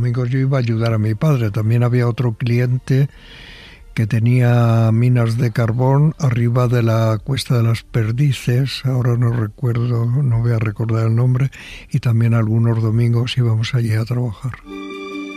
domingos yo iba a ayudar a mi padre. También había otro cliente que tenía minas de carbón arriba de la Cuesta de las Perdices, ahora no recuerdo, no voy a recordar el nombre, y también algunos domingos íbamos allí a trabajar.